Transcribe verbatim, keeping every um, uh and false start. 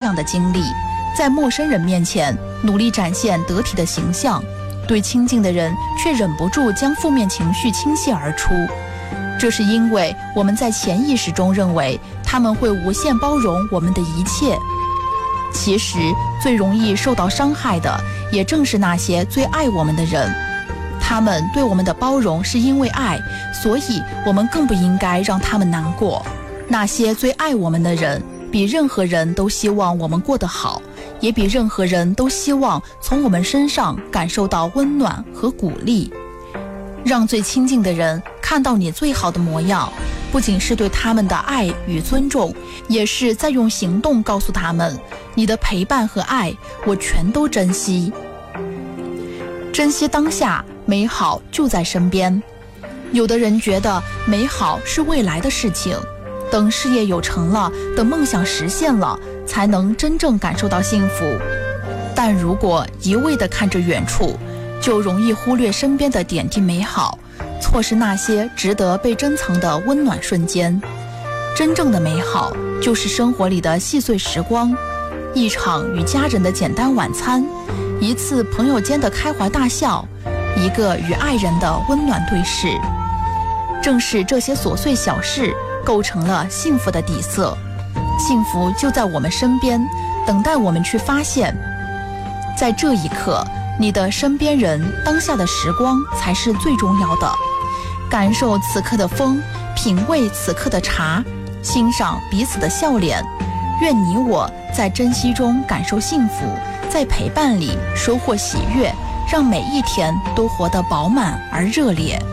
样的经历，在陌生人面前努力展现得体的形象，对亲近的人却忍不住将负面情绪倾泻而出。这是因为我们在潜意识中认为他们会无限包容我们的一切。其实最容易受到伤害的也正是那些最爱我们的人，他们对我们的包容是因为爱，所以我们更不应该让他们难过。那些最爱我们的人比任何人都希望我们过得好，也比任何人都希望从我们身上感受到温暖和鼓励。让最亲近的人看到你最好的模样，不仅是对他们的爱与尊重，也是在用行动告诉他们，你的陪伴和爱我全都珍惜。珍惜当下，美好就在身边。有的人觉得美好是未来的事情，等事业有成了，等梦想实现了，才能真正感受到幸福。但如果一味地看着远处，就容易忽略身边的点滴美好，错失那些值得被珍藏的温暖瞬间。真正的美好就是生活里的细碎时光，一场与家人的简单晚餐，一次朋友间的开怀大笑，一个与爱人的温暖对视。正是这些琐碎小事构成了幸福的底色，幸福就在我们身边，等待我们去发现。在这一刻，你的身边人当下的时光才是最重要的。感受此刻的风，品味此刻的茶，欣赏彼此的笑脸。愿你我在珍惜中感受幸福，在陪伴里收获喜悦，让每一天都活得饱满而热烈。